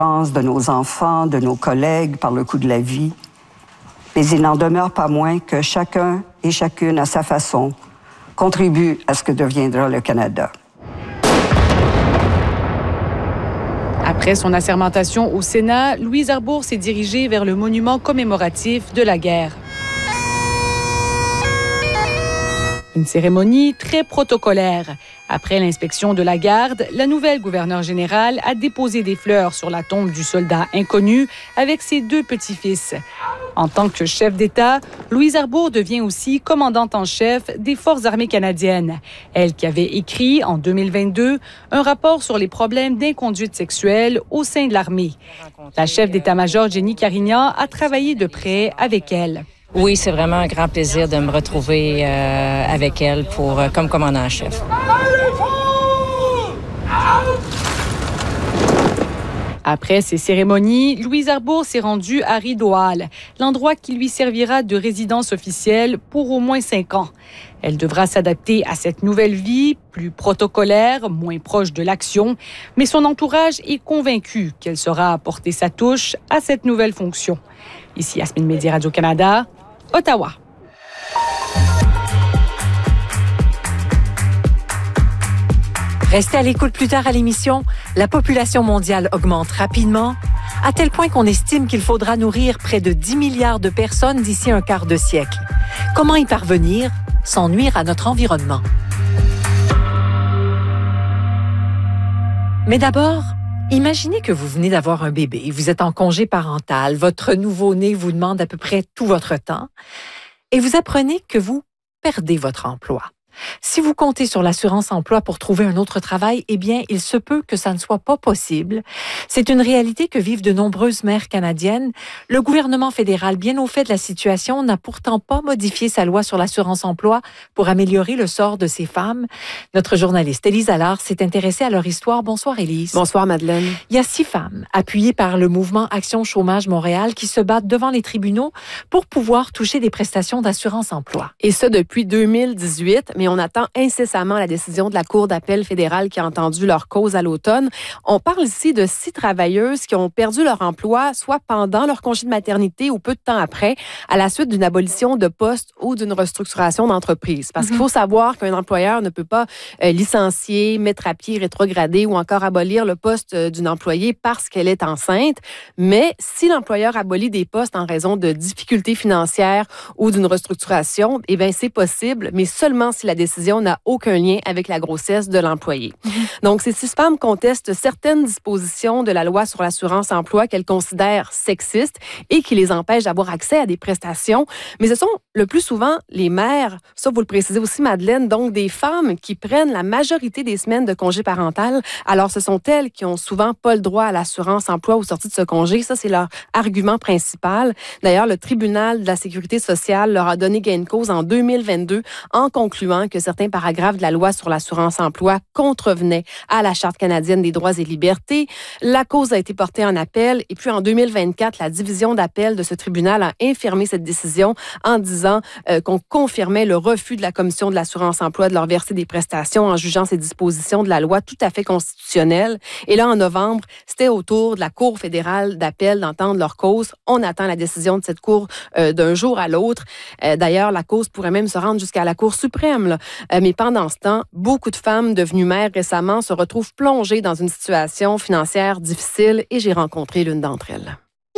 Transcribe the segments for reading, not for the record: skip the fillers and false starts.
de nos enfants, de nos collègues par le coût de la vie. Mais il n'en demeure pas moins que chacun et chacune, à sa façon, contribue à ce que deviendra le Canada. Après son assermentation au Sénat, Louise Arbour s'est dirigée vers le monument commémoratif de la guerre. Une cérémonie très protocolaire. Après l'inspection de la garde, la nouvelle gouverneure générale a déposé des fleurs sur la tombe du soldat inconnu avec ses 2 petits-fils. En tant que chef d'État, Louise Arbour devient aussi commandante en chef des Forces armées canadiennes. Elle qui avait écrit, en 2022, un rapport sur les problèmes d'inconduite sexuelle au sein de l'armée. La chef d'état-major, Jenny Carignan, a travaillé de près avec elle. Oui, c'est vraiment un grand plaisir de me retrouver avec elle comme commandant en chef. Après ces cérémonies, Louise Arbour s'est rendue à Rideau Hall, l'endroit qui lui servira de résidence officielle pour au moins 5 ans. Elle devra s'adapter à cette nouvelle vie, plus protocolaire, moins proche de l'action, mais son entourage est convaincu qu'elle saura apporter sa touche à cette nouvelle fonction. Ici Yasmine Médi, Radio-Canada, Ottawa. Restez à l'écoute plus tard à l'émission. La population mondiale augmente rapidement, à tel point qu'on estime qu'il faudra nourrir près de 10 milliards de personnes d'ici un quart de siècle. Comment y parvenir sans nuire à notre environnement? Mais d'abord, imaginez que vous venez d'avoir un bébé, vous êtes en congé parental, votre nouveau-né vous demande à peu près tout votre temps et vous apprenez que vous perdez votre emploi. Si vous comptez sur l'assurance emploi pour trouver un autre travail, eh bien, il se peut que ça ne soit pas possible. C'est une réalité que vivent de nombreuses mères canadiennes. Le gouvernement fédéral, bien au fait de la situation, n'a pourtant pas modifié sa loi sur l'assurance emploi pour améliorer le sort de ces femmes. Notre journaliste Élise Allard s'est intéressée à leur histoire. Bonsoir Élise. Bonsoir Madeleine. Il y a 6 femmes, appuyées par le mouvement Action Chômage Montréal, qui se battent devant les tribunaux pour pouvoir toucher des prestations d'assurance emploi. Et ça depuis 2018, mais on attend incessamment la décision de la Cour d'appel fédérale qui a entendu leur cause à l'automne. On parle ici de 6 travailleuses qui ont perdu leur emploi, soit pendant leur congé de maternité ou peu de temps après, à la suite d'une abolition de poste ou d'une restructuration d'entreprise. Parce qu'il faut savoir qu'un employeur ne peut pas licencier, mettre à pied, rétrograder ou encore abolir le poste d'une employée parce qu'elle est enceinte. Mais si l'employeur abolit des postes en raison de difficultés financières ou d'une restructuration, eh bien, c'est possible, mais seulement si la décision n'a aucun lien avec la grossesse de l'employé. Donc, ces 6 femmes contestent certaines dispositions de la loi sur l'assurance emploi qu'elles considèrent sexistes et qui les empêchent d'avoir accès à des prestations. Mais ce sont le plus souvent les mères, ça vous le précisez aussi Madeleine, donc des femmes qui prennent la majorité des semaines de congé parental. Alors, ce sont elles qui ont souvent pas le droit à l'assurance emploi au sortie de ce congé. Ça, c'est leur argument principal. D'ailleurs, le tribunal de la sécurité sociale leur a donné gain de cause en 2022 en concluant que certains paragraphes de la loi sur l'assurance emploi contrevenaient à la Charte canadienne des droits et libertés. La cause a été portée en appel et puis en 2024, la division d'appel de ce tribunal a infirmé cette décision en disant qu'on confirmait le refus de la Commission de l'assurance emploi de leur verser des prestations en jugeant ces dispositions de la loi tout à fait constitutionnelles. Et là, en novembre, c'était au tour de la Cour fédérale d'appel d'entendre leur cause. On attend la décision de cette Cour d'un jour à l'autre. D'ailleurs, la cause pourrait même se rendre jusqu'à la Cour suprême. Là. Mais pendant ce temps, beaucoup de femmes devenues mères récemment se retrouvent plongées dans une situation financière difficile et j'ai rencontré l'une d'entre elles.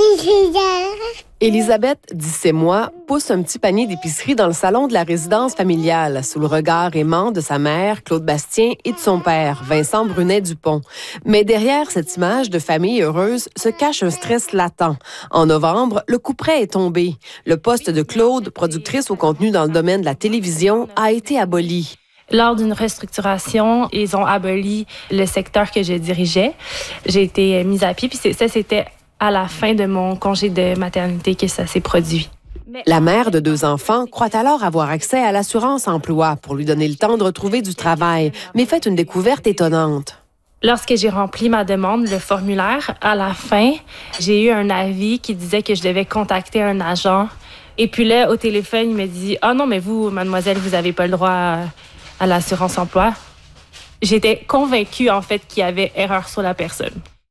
Elisabeth, 17 mois, pousse un petit panier d'épicerie dans le salon de la résidence familiale, sous le regard aimant de sa mère, Claude Bastien, et de son père, Vincent Brunet-Dupont. Mais derrière cette image de famille heureuse se cache un stress latent. En novembre, le couperet est tombé. Le poste de Claude, productrice au contenu dans le domaine de la télévision, a été aboli. Lors d'une restructuration, ils ont aboli le secteur que je dirigeais. J'ai été mise à pied, puis ça, c'était à la fin de mon congé de maternité que ça s'est produit. La mère de 2 enfants croit alors avoir accès à l'assurance emploi pour lui donner le temps de retrouver du travail, mais fait une découverte étonnante. Lorsque j'ai rempli ma demande, le formulaire, à la fin, j'ai eu un avis qui disait que je devais contacter un agent. Et puis là, au téléphone, il me dit « Ah non, mais vous, mademoiselle, vous n'avez pas le droit à l'assurance emploi. » J'étais convaincue, en fait, qu'il y avait erreur sur la personne.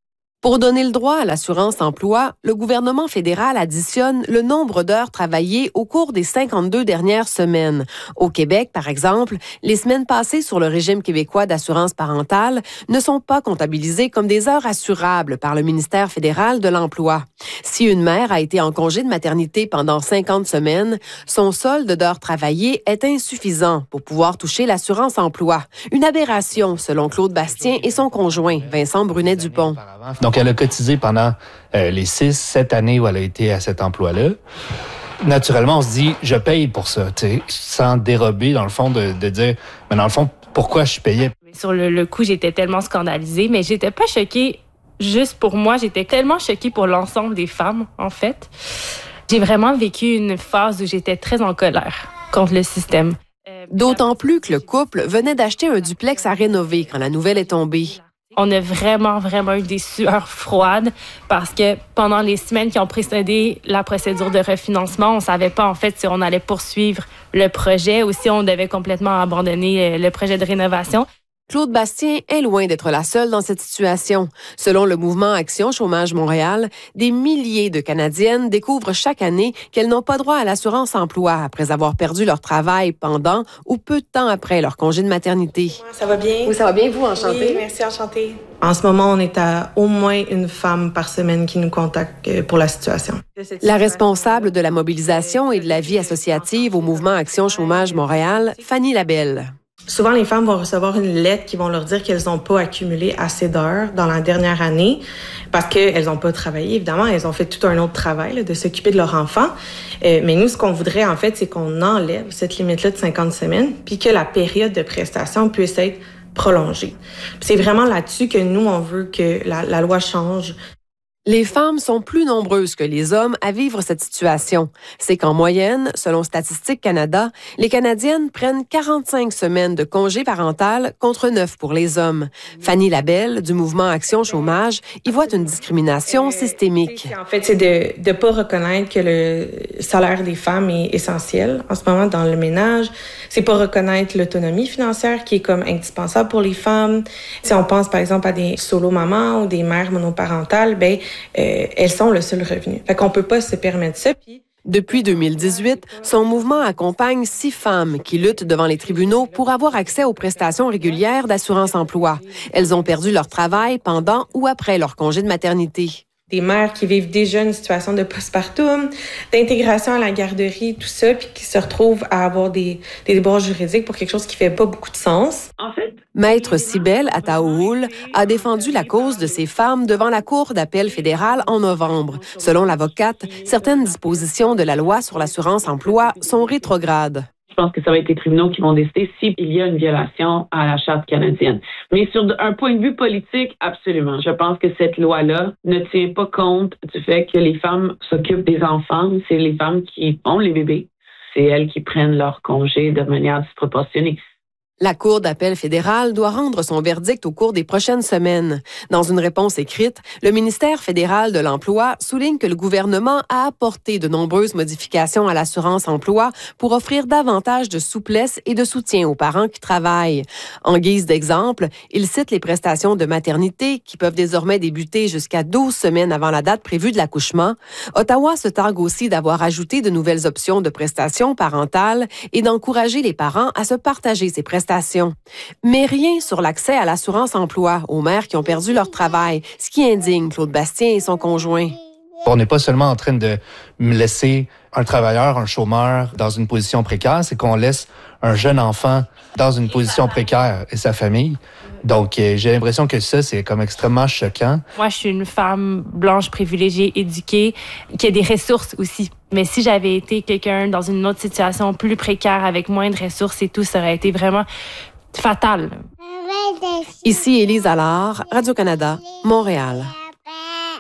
Pour donner le droit à l'assurance emploi, le gouvernement fédéral additionne le nombre d'heures travaillées au cours des 52 dernières semaines. Au Québec, par exemple, les semaines passées sur le régime québécois d'assurance parentale ne sont pas comptabilisées comme des heures assurables par le ministère fédéral de l'Emploi. Si une mère a été en congé de maternité pendant 50 semaines, son solde d'heures travaillées est insuffisant pour pouvoir toucher l'assurance emploi. Une aberration, selon Claude Bastien et son conjoint, Vincent Brunet-Dupont. Donc, elle a cotisé pendant les 6-7 années où elle a été à cet emploi-là. Naturellement, on se dit, je paye pour ça, sans dérober, dans le fond, de dire, mais dans le fond, pourquoi je payais? Sur le coup, j'étais tellement scandalisée, mais j'étais pas choquée juste pour moi, j'étais tellement choquée pour l'ensemble des femmes, en fait. J'ai vraiment vécu une phase où j'étais très en colère contre le système. D'autant plus que le couple venait d'acheter un duplex à rénover quand la nouvelle est tombée. On a vraiment eu des sueurs froides parce que pendant les semaines qui ont précédé la procédure de refinancement, on ne savait pas en fait si on allait poursuivre le projet ou si on devait complètement abandonner le projet de rénovation. Claude Bastien est loin d'être la seule dans cette situation. Selon le mouvement Action Chômage Montréal, des milliers de Canadiennes découvrent chaque année qu'elles n'ont pas droit à l'assurance emploi après avoir perdu leur travail pendant ou peu de temps après leur congé de maternité. Ça va bien? Oui, ça va bien, vous, enchantée? Oui, merci, enchantée. En ce moment, on est à au moins une femme par semaine qui nous contacte pour la situation. La responsable de la mobilisation et de la vie associative au mouvement Action Chômage Montréal, Fanny Labelle. Souvent, les femmes vont recevoir une lettre qui vont leur dire qu'elles n'ont pas accumulé assez d'heures dans la dernière année parce qu'elles n'ont pas travaillé. Évidemment, elles ont fait tout un autre travail là, de s'occuper de leur enfant. Mais nous, ce qu'on voudrait, en fait, c'est qu'on enlève cette limite-là de 50 semaines puis que la période de prestation puisse être prolongée. Puis c'est vraiment là-dessus que nous, on veut que la loi change. Les femmes sont plus nombreuses que les hommes à vivre cette situation. C'est qu'en moyenne, selon Statistique Canada, les Canadiennes prennent 45 semaines de congé parental contre 9 pour les hommes. Fanny Labelle, du mouvement Action Chômage, y voit une discrimination systémique. En fait, c'est de ne pas reconnaître que le salaire des femmes est essentiel en ce moment dans le ménage. C'est pas reconnaître l'autonomie financière qui est comme indispensable pour les femmes. Si on pense par exemple à des solo-mamans ou des mères monoparentales, elles sont le seul revenu. Fait qu'on peut pas se permettre ça. Depuis 2018, son mouvement accompagne 6 femmes qui luttent devant les tribunaux pour avoir accès aux prestations régulières d'assurance emploi. Elles ont perdu leur travail pendant ou après leur congé de maternité. Des mères qui vivent déjà une situation de postpartum, d'intégration à la garderie, tout ça, puis qui se retrouvent à avoir des déboires juridiques pour quelque chose qui fait pas beaucoup de sens. En fait, Maître Cybelle Ataoul a défendu la cause de ces femmes devant la Cour d'appel fédérale en novembre. Selon l'avocate, certaines dispositions de la loi sur l'assurance emploi sont rétrogrades. Je pense que ça va être les tribunaux qui vont décider s'il y a une violation à la Charte canadienne. Mais sur un point de vue politique, absolument. Je pense que cette loi-là ne tient pas compte du fait que les femmes s'occupent des enfants. C'est les femmes qui ont les bébés. C'est elles qui prennent leur congé de manière disproportionnée. La Cour d'appel fédérale doit rendre son verdict au cours des prochaines semaines. Dans une réponse écrite, le ministère fédéral de l'Emploi souligne que le gouvernement a apporté de nombreuses modifications à l'assurance emploi pour offrir davantage de souplesse et de soutien aux parents qui travaillent. En guise d'exemple, il cite les prestations de maternité qui peuvent désormais débuter jusqu'à 12 semaines avant la date prévue de l'accouchement. Ottawa se targue aussi d'avoir ajouté de nouvelles options de prestations parentales et d'encourager les parents à se partager ces prestations. Mais rien sur l'accès à l'assurance emploi aux mères qui ont perdu leur travail, ce qui indigne Claude Bastien et son conjoint. On n'est pas seulement en train de laisser un travailleur, un chômeur dans une position précaire, c'est qu'on laisse un jeune enfant dans une position précaire et sa famille. Donc, j'ai l'impression que ça, c'est comme extrêmement choquant. Moi, je suis une femme blanche, privilégiée, éduquée, qui a des ressources aussi. Mais si j'avais été quelqu'un dans une autre situation plus précaire, avec moins de ressources et tout, ça aurait été vraiment fatal. Ici Élise Allard, Radio-Canada, Montréal.